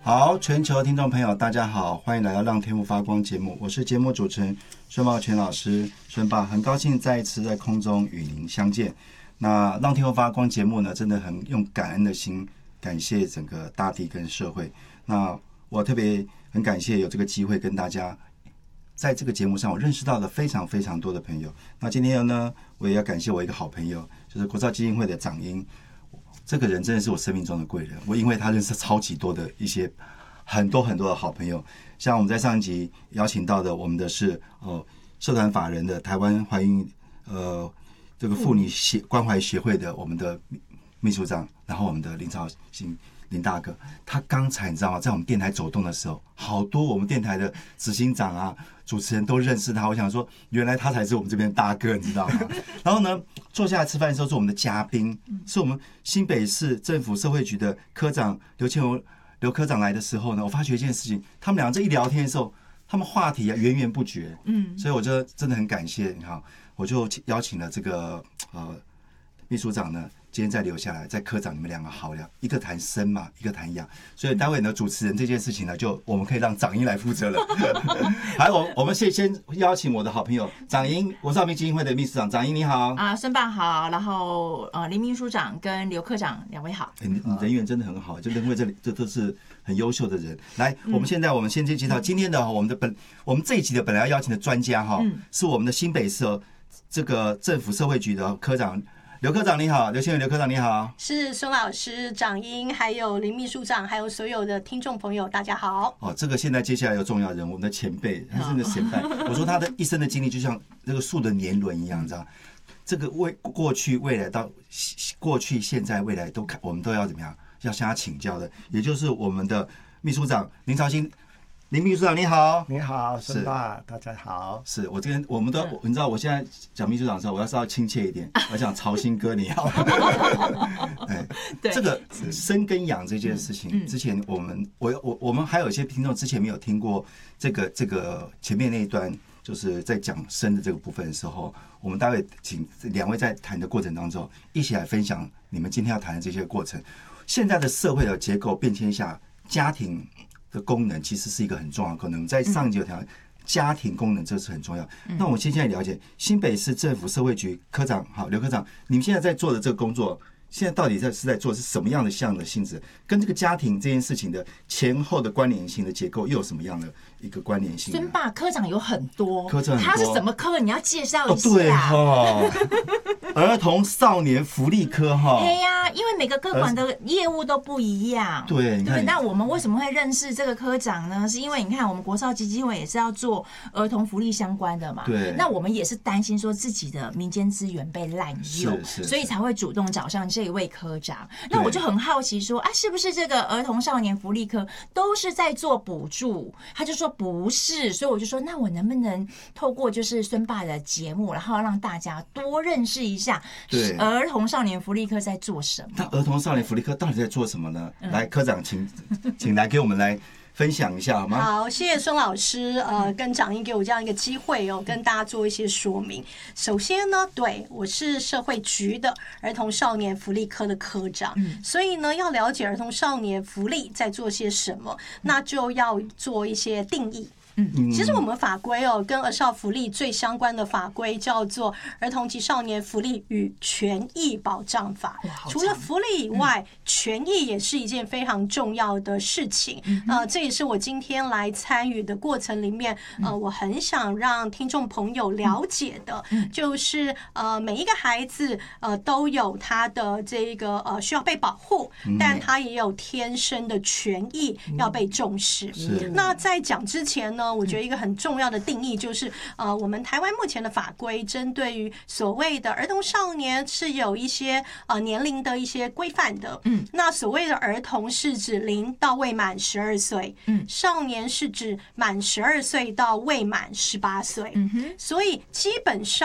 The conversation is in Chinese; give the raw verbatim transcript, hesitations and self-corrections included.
好，全球听众朋友，大家好，欢迎来到《让天赋发光》节目，我是节目主持人孙茂全老师，孙爸，很高兴再一次在空中与您相见。那《让天赋发光》节目呢，真的很用感恩的心，感谢整个大地跟社会。那我特别很感谢有这个机会跟大家在这个节目上，我认识到了非常非常多的朋友。那今天呢，我也要感谢我一个好朋友，就是国造基金会的长英。这个人真的是我生命中的贵人，我因为他认识超级多的一些很多很多的好朋友，像我们在上一集邀请到的，我们的是呃社团法人的台湾怀孕呃这个妇女协关怀协会的我们的秘书长，然后我们的林朝兴林大哥，他刚才你知道吗，在我们电台走动的时候，好多我们电台的执行长啊、主持人都认识他。我想说，原来他才是我们这边的大哥，你知道吗？然后呢，坐下来吃饭的时候是我们的嘉宾，是我们新北市政府社会局的科长刘庆荣刘科长来的时候呢，我发觉一件事情，他们俩这一聊天的时候，他们话题啊源源不绝，嗯，所以我就真的很感谢，你看，我就邀请了这个呃秘书长呢。今天再留下来，在科长你们两个好聊，一个谈生嘛，一个谈养，所以待会呢，主持人这件事情呢，就我们可以让长英来负责了。还有，我们先先邀请我的好朋友长英，国造基金会的秘书长，长英你好啊，孙爸好，然后呃林秘书长跟刘科长两位好， 欸、你人缘真的很好，就因为这里这都是很优秀的人。来，我们现在我们先介绍今天的我们的本我们这一集的本来要邀请的专家哈，是我们的新北市这个政府社会局的科长。刘科长你好，刘庆元刘科长你好， 是孙老师、长英，还有林秘书长，还有所有的听众朋友，大家好。 哦，这个现在接下来有重要人物，我们的前辈，他真的前辈。我说他的一生的经历就像那个树的年轮一样，你知道，这个未过去、未来到过去、现在、未来都看，我们都要怎么样？要向他请教的，也就是我们的秘书长林朝兴。林秘书长你好， 你好，孙爸，大家好。 是我这边我们都你知道，我现在讲秘书长的时候，我要稍微亲切一点，我讲朝兴哥你好。哎，这个生跟养这件事情，之前我们我我我们还有一些听众之前没有听过这个这个前面那一段，就是在讲生的这个部分的时候，我们待会请两位在谈的过程当中，一起来分享你们今天要谈的这些过程。现在的社会的结构变迁下，家庭的功能其实是一个很重要的功能，在上一集有谈家庭功能，这是很重要。那我们现在了解新北市政府社会局科长，好，刘科长，你们现在在做的这个工作，现在到底在是在做是什么样的项的性质？跟这个家庭这件事情的前后的关联性的结构又有什么样的一个关联性？ 孙爸科长有很多， 科长很多， 他是什么科？你要介绍一下。 哦、对哈、哦，儿童少年福利科哈。 对呀、啊，因为每个科管的业务都不一样。 对， 对。那我们为什么会认识这个科长呢？是因为你看，我们国造基金会也是要做儿童福利相关的嘛。 对。 那我们也是担心说自己的民间资源被滥用， 是是是， 所以才会主动找上这一位科长。那我就很好奇说，啊，是不是这个儿童少年福利科都是在做补助？他就说不是，所以我就说，那我能不能透过就是孙爸的节目，然后让大家多认识一下儿童少年福利科在做什么？ 那儿童少年福利科到底在做什么呢？嗯、来，科长，请请来给我们来分享一下好吗？ 好，谢谢孙老师，呃，跟长英给我这样一个机会哦，跟大家做一些说明。首先呢，对我是社会局的儿童少年福利科的科长，嗯、所以呢，要了解儿童少年福利在做些什么，那就要做一些定义。嗯，其实我们法规哦，跟儿少福利最相关的法规叫做《儿童及少年福利与权益保障法》。除了福利以外，嗯、权益也是一件非常重要的事情。嗯、呃，这也是我今天来参与的过程里面，呃，我很想让听众朋友了解的，嗯、就是呃，每一个孩子呃都有他的这个呃需要被保护，嗯、但他也有天生的权益要被重视。嗯、那在讲之前呢，我觉得一个很重要的定义就是，呃，我们台湾目前的法规针对于所谓的儿童少年是有一些呃年龄的一些规范的。嗯，那所谓的儿童是指零到未满十二岁，嗯，少年是指满十二岁到未满十八岁。嗯哼，所以基本上。